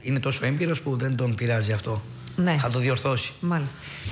είναι τόσο έμπειρος που δεν τον πειράζει αυτό. Ναι. Θα το διορθώσει. Μάλιστα.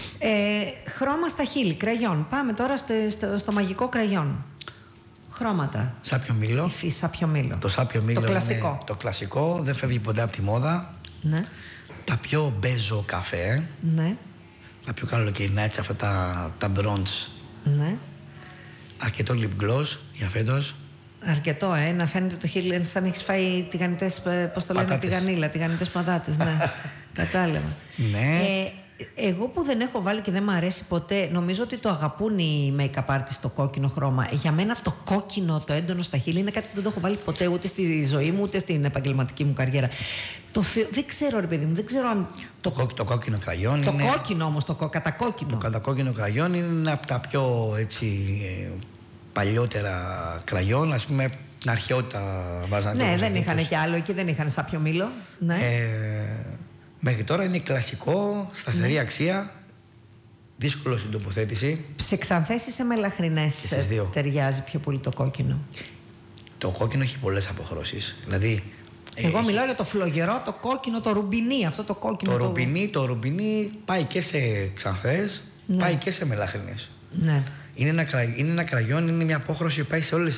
Χρώμα στα χείλη, κραγιόν. Πάμε τώρα στο μαγικό κραγιόν. Χρώματα. Σάπιο μήλο. Σάπιο μήλο. Το σάπιο μήλο το κλασικό. είναι το κλασικό, δεν φεύγει ποτέ από τη μόδα. Ναι. Τα πιο μπέζο καφέ. Ναι. Τα πιο καλοκαιρινά, έτσι, αυτά τα bronze. Ναι. Αρκετό lip gloss για φέτος. Αρκετό, να φαίνεται το χείλη σαν να έχεις φάει τηγανιτές, πώς το λένε, τηγανίλα, τηγανιτές πατάτες, ναι. Κατάλαβα. Ναι. Εγώ που δεν έχω βάλει και δεν μου αρέσει ποτέ, νομίζω ότι το αγαπούν οι make-up artists το κόκκινο χρώμα. Για μένα το κόκκινο, το έντονο στα χείλη είναι κάτι που δεν το έχω βάλει ποτέ ούτε στη ζωή μου ούτε στην επαγγελματική μου καριέρα. Δεν ξέρω, ρε παιδί μου, δεν ξέρω αν. Το κόκκινο κραγιόν το είναι. Το κόκκινο όμως, το κατακόκκινο. Το κατακόκκινο κραγιόν είναι από τα πιο έτσι παλιότερα κραγιόν, ας πούμε. Την αρχαιότητα βάζανε. Ναι, δεν είχαν κι άλλο εκεί, δεν είχαν σάπιο μήλο. Ναι. Μέχρι τώρα είναι κλασικό, σταθερή αξία, δύσκολο στην τοποθέτηση. Σε ξανθές ή σε μελαχρινές ταιριάζει πιο πολύ το κόκκινο? Το κόκκινο έχει πολλές αποχρώσεις. Δηλαδή, εγώ μιλάω για το φλογερό, το κόκκινο, το ρουμπινί, αυτό το κόκκινο. Το ρουμπινί πάει και σε ξανθές, ναι, πάει και σε μελαχρινές. Ναι. Είναι ένα κραγιόν, είναι μια απόχρωση που πάει σε όλες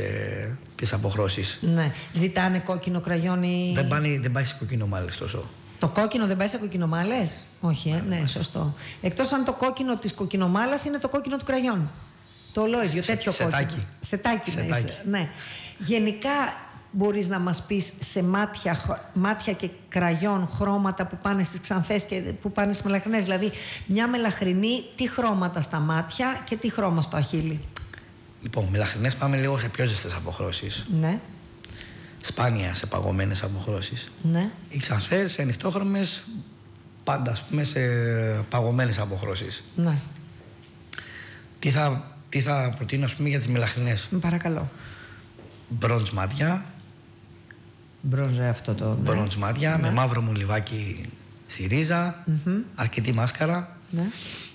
τις αποχρώσεις. Ναι. Ζητάνε κόκκινο κραγιόν ή. Δεν πάει σε κοκκινομάλες τόσο. Το κόκκινο δεν πάει σε κοκκινομάλες? Όχι, ναι, σωστό. Εκτός αν το κόκκινο της κοκκινομάλας είναι το κόκκινο του κραγιόν. Το ολόιδιο, τέτοιο κόκκινο. Σετάκι. Ναι. Γενικά μπορείς να μας πεις σε μάτια και κραγιόν χρώματα που πάνε στις ξανθές και που πάνε στις μελαχρινές? Δηλαδή μια μελαχρινή, τι χρώματα στα μάτια και τι χρώμα στο αχίλι? Λοιπόν, μελαχρινές πάμε λίγο σε πιο ζεστές αποχρώσεις. Ναι. Σπάνια σε παγωμένες αποχρώσεις. Ναι. Οι ξανθές σε ανοιχτόχρωμες πάντα, ας πούμε, σε παγωμένες αποχρώσεις. Ναι. Τι θα προτείνω, ας πούμε, για τις μελαχρινές? Παρακαλώ. Μπρόντζ μάτια. Μπρόντζ αυτό το. Ναι. Μπρόντζ μάτια, ναι, με μαύρο μουλιβάκι στη ρίζα, αρκετή μάσκαρα. Ναι.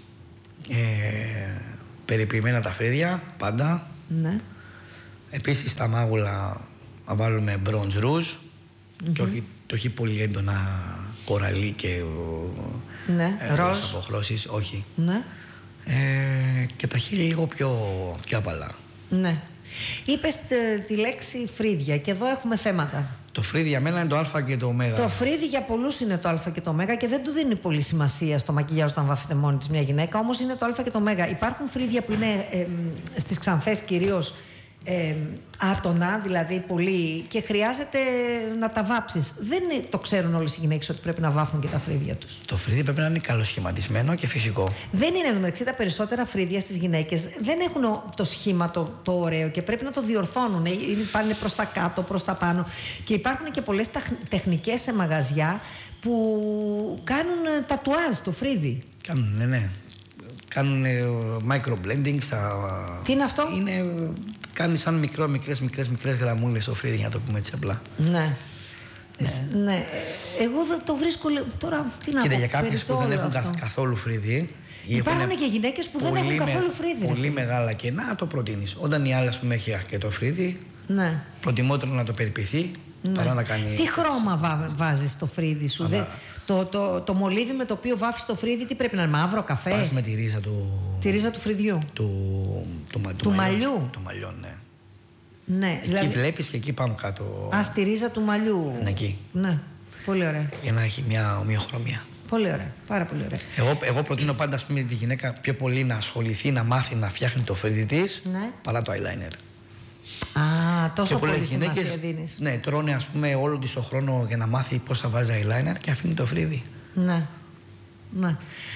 Περιποιημένα τα φρύδια, πάντα. Ναι. Επίσης τα μάγουλα να βάλουμε μπρόντζ ρούζ, και όχι πολύ έντονα κοραλί και ναι, ροζ αποχρώσεις, όχι. Ναι. Και τα χείλη λίγο πιο απαλά. Ναι. Είπες τη λέξη φρύδια και εδώ έχουμε θέματα. Το φρύδι για μένα είναι το α και το ω. Το φρύδι για πολλούς είναι το α και το ω και δεν του δίνει πολύ σημασία στο μακιγιάζ όταν βάφεται μόνη της μια γυναίκα, όμως είναι το α και το ω. Υπάρχουν φρύδια που είναι στις ξανθές κυρίως άτονα, δηλαδή πολύ, και χρειάζεται να τα βάψεις. Δεν το ξέρουν όλες οι γυναίκες ότι πρέπει να βάφουν και τα φρύδια τους. Το φρύδι πρέπει να είναι καλοσχηματισμένο και φυσικό. Δεν είναι, εντωμεταξύ, τα περισσότερα φρύδια στις γυναίκες δεν έχουν το σχήμα το ωραίο και πρέπει να το διορθώνουν. Πάνε προς τα κάτω, προς τα πάνω. Και υπάρχουν και πολλές τεχνικές σε μαγαζιά που κάνουν τατουάζ το φρύδι. Κάνουν, ναι. Κάνουν microblending στα. Τι είναι αυτό? Κάνει σαν μικρές γραμμούλες στο φρύδι, να το πούμε έτσι απλά. Ναι. Ναι. Εγώ δεν το βρίσκω τώρα. Τι να πω. Κοίτα, για κάποιες που δεν έχουν καθόλου φρύδι. Υπάρχουν και γυναίκες που δεν έχουν καθόλου φρύδι. Πολύ μεγάλα κενά, το προτείνεις. Όταν η άλλη, ας πούμε, έχει αρκετό φρύδι, ναι, προτιμότερο να το περιποιηθεί, ναι, παρά να κάνει. Τι χρώμα βάζεις στο φρύδι σου? Το μολύβι με το οποίο βάφεις το φρύδι, τι πρέπει να είναι, μαύρο, καφέ? Πας με τη ρίζα του. Τη ρίζα του φρυδιού. Του μαλλιού. Το μαλλιό, ναι. Ναι, εκεί δηλαδή βλέπεις και εκεί πάνω κάτω. Α, στη ρίζα του μαλλιού. Ναι, εκεί. Ναι, πολύ ωραία. Για να έχει μια ομοιοχρωμία. Πολύ ωραία, πάρα πολύ ωραία. Εγώ προτείνω πάντα, ας πούμε, τη γυναίκα πιο πολύ να ασχοληθεί, να μάθει να φτιάχνει το φρύδι της, ναι, παρά το eyeliner. Α, τόσο πολύ σημασία δίνεις. Ναι, τρώνε, ας πούμε, όλο της το χρόνο για να μάθει πώς θα βάζει eyeliner και αφήνει το φρύδι. Ναι. Ναι.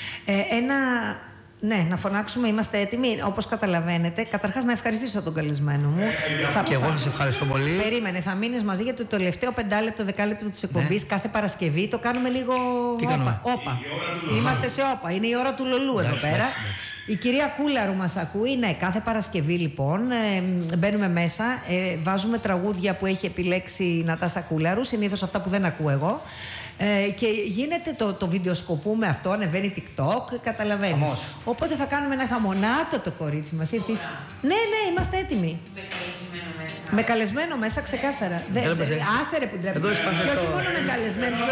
Ναι, να φωνάξουμε, είμαστε έτοιμοι. Όπως καταλαβαίνετε, καταρχάς να ευχαριστήσω τον καλεσμένο μου. Και εγώ σας ευχαριστώ πολύ. Περίμενε, θα μείνεις μαζί για το τελευταίο 5 λεπτό, 10 της εκπομπής, ναι, κάθε Παρασκευή. Το κάνουμε λίγο όπα. Είμαστε σε όπα. Είναι η ώρα του λολού εδώ πέρα. Η κυρία Κούλαρου μας ακούει. Ναι, κάθε Παρασκευή λοιπόν μπαίνουμε μέσα, βάζουμε τραγούδια που έχει επιλέξει η Νατάσα Κούλαρου, συνήθως αυτά που δεν ακούω εγώ. Και γίνεται το βιντεοσκοπούμε αυτό, ανεβαίνει TikTok, καταλαβαίνεις. Οπότε θα κάνουμε ένα χαμονάτο το κορίτσι μας. Ήρθες. Ναι, είμαστε έτοιμοι. Με καλεσμένο μέσα, ξεκάθαρα. Άσε ρε που ντρέπεται. Και όχι μόνο με καλεσμένο.